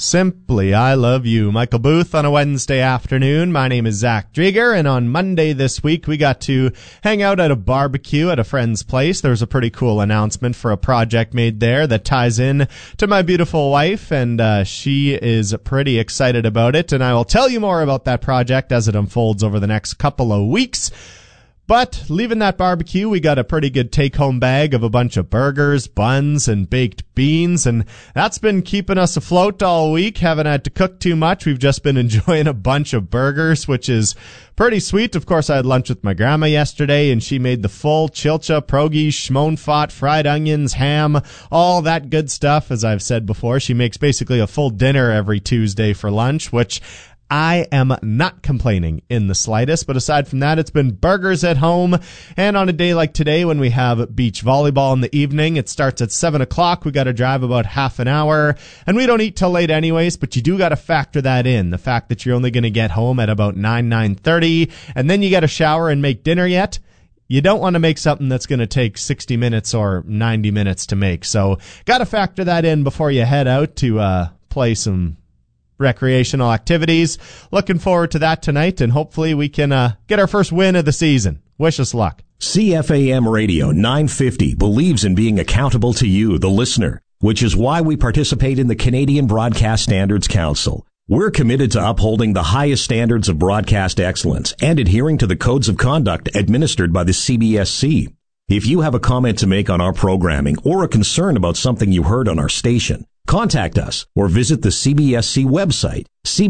Simply, I Love You. Michael Booth on a Wednesday afternoon. My name is Zach Drieger, and on Monday this week, we got to hang out at a barbecue at a friend's place. There was a pretty cool announcement for a project made there that ties in to my beautiful wife, and she is pretty excited about it, and I will tell you more about that project as it unfolds over the next couple of weeks. But leaving that barbecue, we got a pretty good take-home bag of a bunch of burgers, buns, and baked beans, and that's been keeping us afloat all week. Haven't had to cook too much. We've just been enjoying a bunch of burgers, which is pretty sweet. Of course, I had lunch with my grandma yesterday, and she made the full chilcha, pierogies, schmonfat, fried onions, ham, all that good stuff. As I've said before, she makes basically a full dinner every Tuesday for lunch, which I am not complaining in the slightest, but aside from that, it's been burgers at home. And on a day like today, when we have beach volleyball in the evening, it starts at 7 o'clock. We got to drive about half an hour, and we don't eat till late anyways, but you do got to factor that in. The fact that you're only going to get home at about 9:30, and then you got to shower and make dinner yet. You don't want to make something that's going to take 60 minutes or 90 minutes to make. So got to factor that in before you head out to play some recreational activities. Looking forward to that tonight, and hopefully we can get our first win of the season. Wish us luck. CFAM Radio 950 believes in being accountable to you, the listener, which is why we participate in the Canadian Broadcast Standards Council. We're committed to upholding the highest standards of broadcast excellence and adhering to the codes of conduct administered by the CBSC. If you have a comment to make on our programming or a concern about something you heard on our station, contact us or visit the CBSC website,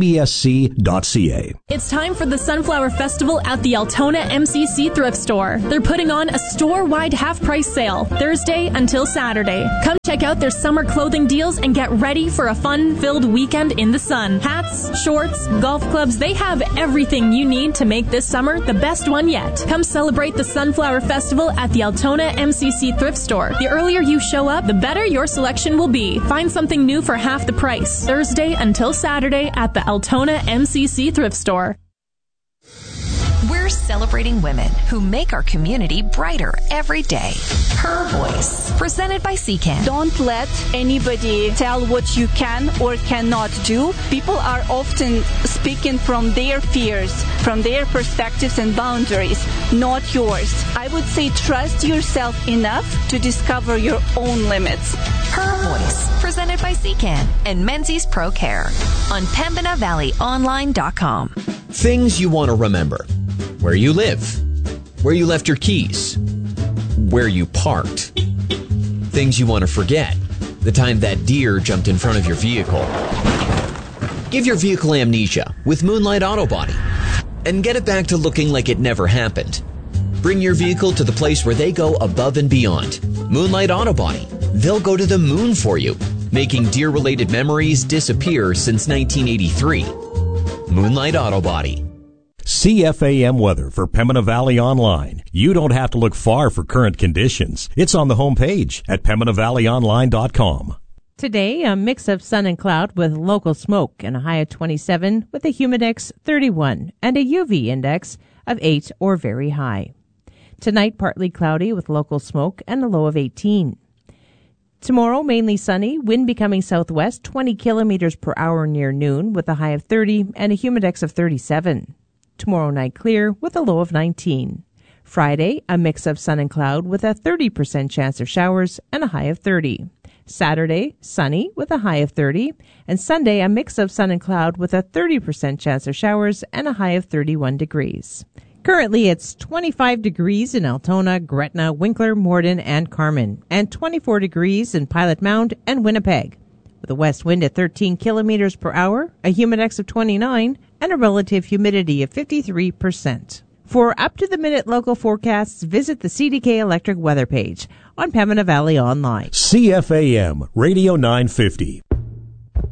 cbsc.ca. It's time for the Sunflower Festival at the Altona MCC Thrift Store. They're putting on a store-wide half-price sale, Thursday until Saturday. Come check out their summer clothing deals and get ready for a fun-filled weekend in the sun. Hats, shorts, golf clubs, they have everything you need to make this summer the best one yet. Come celebrate the Sunflower Festival at the Altona MCC Thrift Store. The earlier you show up, the better your selection will be. Find something new for half the price, Thursday until Saturday at the Altona MCC Thrift Store. We're celebrating women who make our community brighter every day. Her Voice, presented by CCAN. Don't let anybody tell what you can or cannot do. People are often speaking from their fears, from their perspectives and boundaries, not yours. I would say trust yourself enough to discover your own limits. Her Voice, presented by CCAN and Menzies Pro Care on PembinaValleyOnline.com. Things you want to remember. Where you live, where you left your keys, where you parked. Things you want to forget. The time that deer jumped in front of your vehicle. Give your vehicle amnesia with Moonlight Auto Body and get it back to looking like it never happened. Bring your vehicle to the place where they go above and beyond. Moonlight Auto Body. They'll go to the moon for you, making deer-related memories disappear since 1983. Moonlight Auto Body. CFAM weather for Pembina Valley Online. You don't have to look far for current conditions. It's on the homepage at PembinaValleyOnline.com. Today, a mix of sun and cloud with local smoke and a high of 27 with a humidex 31 and a UV index of 8 or very high. Tonight, partly cloudy with local smoke and a low of 18. Tomorrow, mainly sunny, wind becoming southwest 20 kilometers per hour near noon with a high of 30 and a humidex of 37. Tomorrow night clear with a low of 19. Friday, a mix of sun and cloud with a 30% chance of showers and a high of 30. Saturday, sunny with a high of 30. And Sunday, a mix of sun and cloud with a 30% chance of showers and a high of 31 degrees. Currently, it's 25 degrees in Altona, Gretna, Winkler, Morden, and Carman, and 24 degrees in Pilot Mound and Winnipeg. With a west wind at 13 kilometers per hour, a humidex of 29, and a relative humidity of 53%. For up-to-the-minute local forecasts, visit the CDK Electric weather page on Pembina Valley Online. CFAM Radio 950.